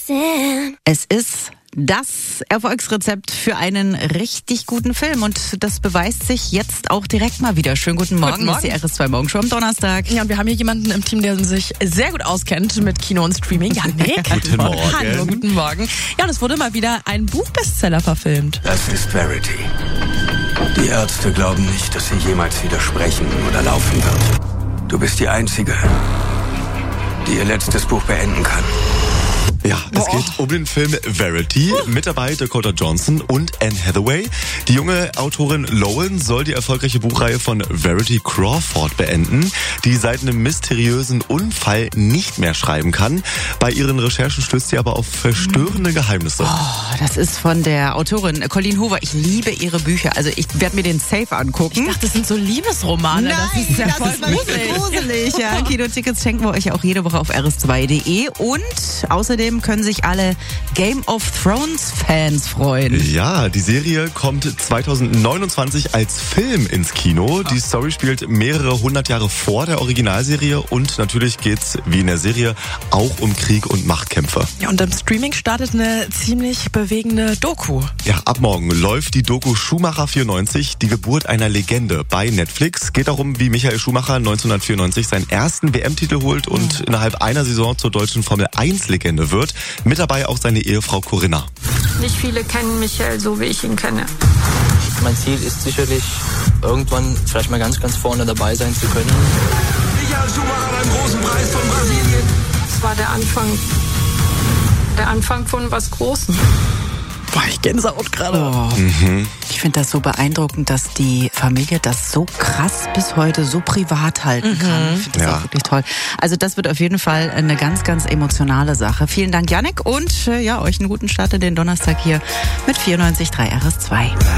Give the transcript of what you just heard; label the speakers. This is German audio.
Speaker 1: Es ist das Erfolgsrezept für einen richtig guten Film und das beweist sich jetzt auch direkt mal wieder. Schönen guten Morgen, das ist die RS2 Morgenshow am Donnerstag.
Speaker 2: Ja, und wir haben hier jemanden im Team, der sich sehr gut auskennt mit Kino und Streaming. Janik.
Speaker 3: Guten Morgen.
Speaker 2: Hallo, guten Morgen. Ja, und es wurde mal wieder ein Buchbestseller verfilmt.
Speaker 4: Das ist Verity. Die Ärzte glauben nicht, dass sie jemals wieder sprechen oder laufen wird. Du bist die Einzige, die ihr letztes Buch beenden kann.
Speaker 3: Ja, es geht um den Film Verity. Mit dabei Dakota Johnson und Anne Hathaway. Die junge Autorin Lowen soll die erfolgreiche Buchreihe von Verity Crawford beenden, die seit einem mysteriösen Unfall nicht mehr schreiben kann. Bei ihren Recherchen stößt sie aber auf verstörende Geheimnisse.
Speaker 1: Oh, das ist von der Autorin Colleen Hoover. Ich liebe ihre Bücher. Also ich werde mir den safe angucken.
Speaker 2: Ich dachte, das sind so Liebesromane.
Speaker 1: Nein,
Speaker 2: das ist ja voll
Speaker 1: gruselig. Ja, Kinotickets schenken wir euch auch jede Woche auf rs2.de. Und außerdem können sich alle Game of Thrones Fans freuen.
Speaker 3: Ja, die Serie kommt 2029 als Film ins Kino. Die Story spielt mehrere 100 Jahre vor der Originalserie und natürlich geht's wie in der Serie auch um Krieg und Machtkämpfe.
Speaker 2: Ja, und im Streaming startet eine ziemlich bewegende Doku.
Speaker 3: Ja, ab morgen läuft die Doku Schumacher 94, die Geburt einer Legende bei Netflix. Geht darum, wie Michael Schumacher 1994 seinen ersten WM-Titel holt und innerhalb einer Saison zur deutschen Formel-1-Legende wird. Mit dabei auch seine Ehefrau Corinna.
Speaker 5: Nicht viele kennen Michael so, wie ich ihn kenne.
Speaker 6: Mein Ziel ist sicherlich, irgendwann vielleicht mal ganz, ganz vorne dabei sein zu können.
Speaker 4: Michael Schumacher beim großen Preis von Brasilien.
Speaker 5: Es war der Anfang von was Großem.
Speaker 2: Boah, ich Gänsehaut gerade.
Speaker 1: Oh. Ich finde das so beeindruckend, dass die Familie das so krass bis heute so privat halten kann. Ich finde das auch wirklich toll. Also das wird auf jeden Fall eine ganz, ganz emotionale Sache. Vielen Dank, Janik, und euch einen guten Start in den Donnerstag hier mit 94.3 RS2.